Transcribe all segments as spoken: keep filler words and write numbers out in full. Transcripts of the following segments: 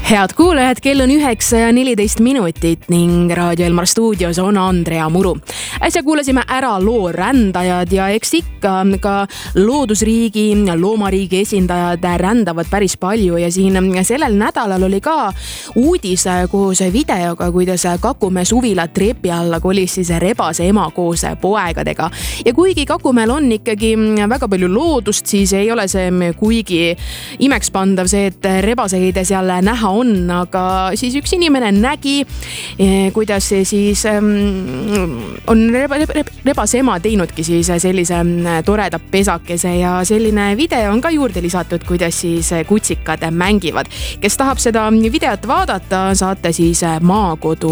Head kuulajad, kell on üheksa ja neliteist minutit ning Raadio Elmar stuudios on Andrea Muru. Äsja kuulasime ära loo Rändajad ja eks ikka ka loodusriigi, loomariigi esindajad rändavad päris palju ja siin sellel nädalal oli ka uudis koos videoga, kuidas Kakumäe suvila trepi alla kolis siis rebase ema koos poegadega. Ja kuigi Kakumäel on ikkagi väga palju loodust, siis ei ole see kuigi imekspandav see, et rebaseid seal näha on, aga siis üks inimene nägi, kuidas siis on rebase ema teinudki siis sellise toreda pesakese ja selline video on ka juurde lisatud, kuidas siis kutsikad mängivad. Kes tahab seda videot vaadata, saate siis Maakodu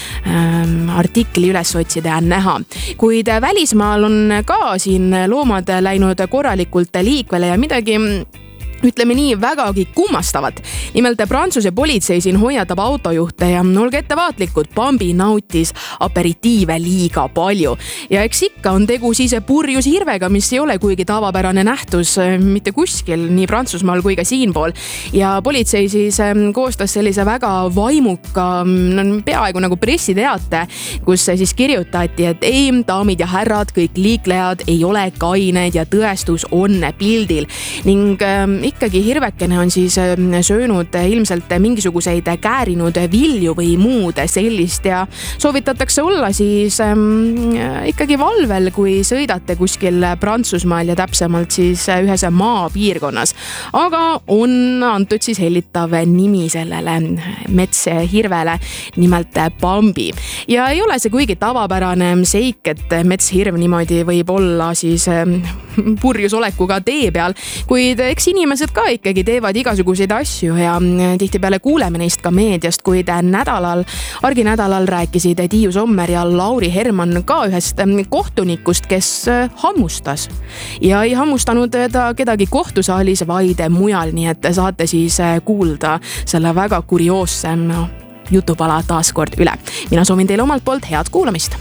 artikli üles otsida ja näha. Kuid välismaal on ka siin loomad läinud korralikult liikvele ja midagi ütleme nii vägagi kummastavat. Nimelt Prantsuse politsei siin hoiatab autojuhte ja olge ettevaatlikud, Bambi nautis aperitiive liiga palju. Ja eks ikka on tegu siis purjus hirvega, mis ei ole kuigi tavapärane nähtus mitte kuskil, nii Prantsusmaal kui ka siinpool. Ja politsei siis koostas sellise väga vaimuka, peaaegu nagu pressiteate, kus siis kirjutati, et ei, daamid ja härrad, kõik liiklejad ei ole kained ja tõestus on pildil. Ning ikkagi hirvekene on siis söönud ilmselt mingisuguseid käärinud vilju või muud sellist ja soovitatakse olla siis ikkagi valvel, kui sõidate kuskil Prantsusmaal ja täpsemalt siis ühes maapiirkonnas. Aga on antud siis hellitav nimi sellele metshirvele, nimelt Bambi. Ja ei ole see kuigi tavapärane seik, et metshirv niimoodi võib olla siis purjus olekuga tee peal, kuid eks inimesed ka ikkagi teevad igasuguseid asju ja tihtipeale kuuleme neist ka meediast, kuid nädalal, arginädalal rääkisid Tiiu Sommer ja Lauri Herman ka ühest kohtunikust, kes hammustas. Ja ei hammustanud ta kedagi kohtusaalis, vaid mujal, nii et saate siis kuulda selle väga kurioosse jutupala taaskord üle. Mina soovin teile omalt poolt head kuulamist.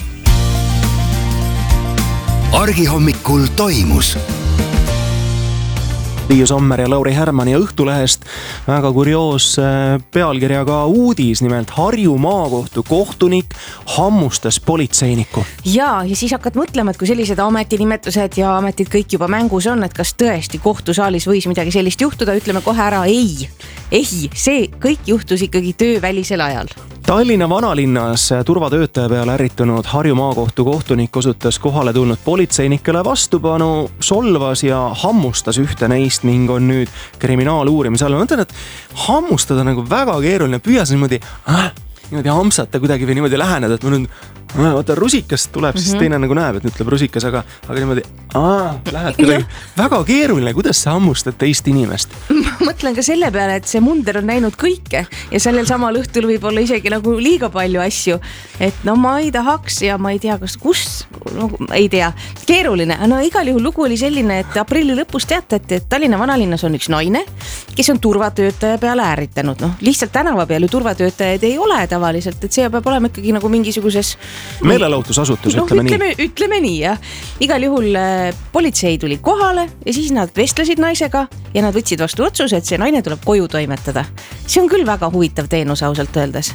Argihommikul toimus. Tiiu Sommer ja Lauri Herman ja Õhtulehest väga kurioos pealkirjaga uudis, nimelt Harju maakohtu kohtunik hammustas politseiniku. Ja, ja siis hakkad mõtlema, et kui sellised ametinimetused ja ametid kõik juba mängus on, et kas tõesti kohtusaalis võis midagi sellist juhtuda, ütleme kohe ära ei. Ei, see kõik juhtus ikkagi töövälisel ajal. Tallinna vanalinnas turvatöötaja peale ärritunud Harju maakohtu kohtunik osutas kohale tulnud politseinikele vastupanu, solvas ja hammustas ühte neist ning on nüüd kriminaaluurimise all. Ma mõtlen, et hammustada nagu väga keeruline, püüa see niimoodi, äh, niimoodi hamsata kuidagi või niimoodi läheneda, et ma nüüd vaata, rusikast tuleb, siis mm-hmm. teine nagu näeb, et ütleb rusikas, aga, aga niimoodi aa, lähed kuidagi väga keeruline, kuidas sa hammustad teist inimest? Ma mõtlen ka selle peale, et see munder on näinud kõike ja sellel samal õhtul võib olla isegi nagu liiga palju asju, et no ma ei tahaks ja ma ei tea, kas kus, no, ei tea, keeruline. No igal juhul lugu oli selline, et aprilli lõpus teatati, et Tallinna vanalinnas on üks naine, kes on turvatöötaja peale ärritanud. No, lihtsalt tänava peal ju turvatöötajaid ei ole tavaliselt, et see peab olema ikkagi nagu mingisuguses meelelahutusasutus, no, ütleme, ütleme nii. Ütleme nii, jah. Igal juhul äh, politsei tuli kohale ja siis nad vestlesid naisega ja nad võtsid vastu otsuse, et see naine tuleb koju toimetada. See on küll väga huvitav teenus ausalt öeldes.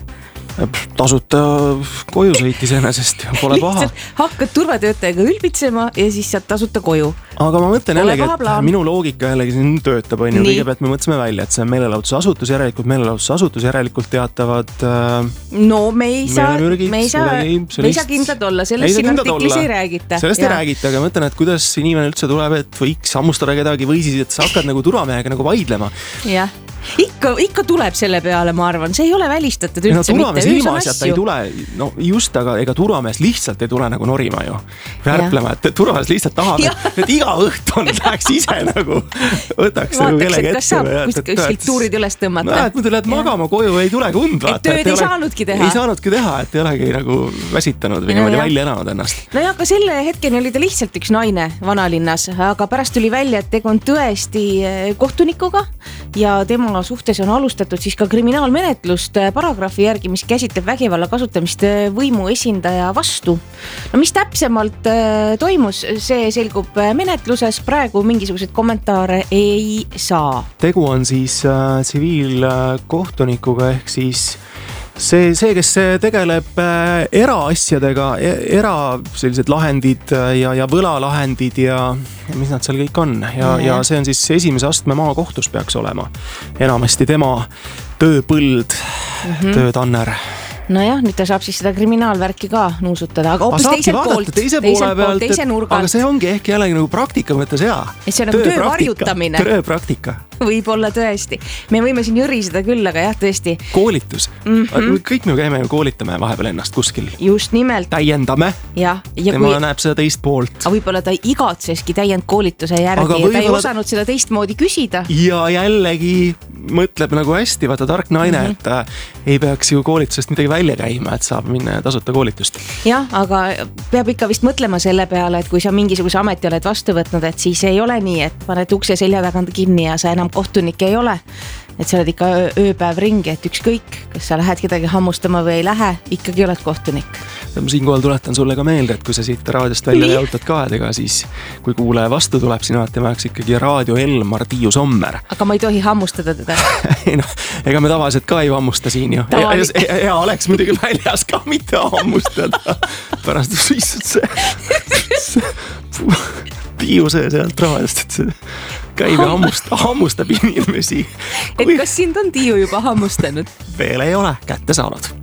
Tasuta koju sõitis enesest ja pole paha. Hakkad turvatöötajaga ülbitsema ja siis saad tasuta koju. Aga ma mõtlen jällegi, et minu loogika jällegi siin töötab, on ju. Kõigepealt me mõtlesime välja, et see on meelelahutusasutus, järelikult meelelahutusasutus, järelikult teatavad äh, no me ei saa, me ei saa, me ei saa kindlad olla, sellest siin artiklis ei räägita. Sellest ja. ei räägita, aga mõtlen, et kuidas inimene üldse tuleb, et võiks hammustada kedagi või siis, et sa hakkad nagu turvamehega nagu vaidlema. Jah. Ikka, ikka tuleb selle peale, ma arvan, see ei ole välistatud üldse no, mitte. Ilmaasjata ei tule, no just, aga ega turvamees lihtsalt ei tule nagu norima ju. Värplema, et turvamees lihtsalt tahab, et, et iga õht on, läheks ise nagu võtaks nagu kellegi ette. Kas saab kuskilt tuurid üles tõmmata? No, et muidu lähed magama koju, ei tule und. Et tööd ei, ei saanudki teha. Ei saanudki teha, et ei olegi nagu väsitanud või no, niimoodi välja elanud ennast. No ja, aga selle hetkeni oli ta lihtsalt üks naine vanalinnas, aga pärast tuli välja, et tegu on tõesti kohtunikuga ja tema tema suhtes on alustatud siis ka kriminaalmenetlust paragrahvi järgi, mis käsitleb vägivalla kasutamist võimu esindaja vastu. No mis täpsemalt toimus, see selgub menetluses, praegu mingisuguseid kommentaare ei saa. Tegu on siis äh, tsiviilkohtunikuga ehk siis see, see, kes tegeleb äh, eraasjadega, era sellised lahendid ja, ja võlalahendid ja, ja mis nad seal kõik on. Ja, ja see on siis esimese astme maakohtus peaks olema. Enamasti tema tööpõld, mm-hmm. töötanner. Nojah, nüüd ta saab siis seda kriminaalvärki ka nuusutada, aga hoopis teiselt poolt, teise poole pealt, teise nurgalt. Aga see ongi ehk jällegi nagu praktika mõttes hea. Et see on nagu töö varjutamine. Tööpraktika. Võib-olla tõesti. Me võime siin jõriseda küll, aga jah, tõesti. Koolitus. Mm-hmm. Kõik me käime ja koolitame vahepeal ennast kuskil. Just nimelt. Täiendame. Ja, ja tema kui... näeb seda teist poolt. Aga võib-olla ta igatseski täiend koolituse järgi ja ta ei osanud seda teistmoodi küsida. Ja jällegi mõtleb nagu hästi, vaata tark naine, mm-hmm. et ei peaks ju koolitusest midagi välja käima, et saab minna tasuta koolitust. Jah, aga peab ikka vist mõtlema selle peale, et kui sa mingisuguse ameti oled vastu võtnud, et siis ei ole nii, et paned ukse selja tagant kinni ja sa enam kohtunik ei ole. Et sa oled ikka ööpäev ringi, et ükskõik, kas sa lähed kedagi hammustama või ei lähe, ikkagi oled kohtunik. Ma siinkohal tuletan sulle ka meelde, et kui sa siit raadiost välja jautad ka, et ega siis kui kuule vastu tuleb, sina oled temaks ikkagi Raadio Elmar Tiiu Sommer. Aga ma ei tohi hammustada teda. ei noh, ega me tavaliselt ka ei hammusta siin ju. Tavali... Ja, ja oleks muidugi väljas ka mitte hammustada. Pärast issud see, see Tiiu see sealt raadiost, et see käib ja hammustab, hammustab inimesi. Kui... Et kas sind on Tiiu juba hammustanud? Veel ei ole kätte saanud.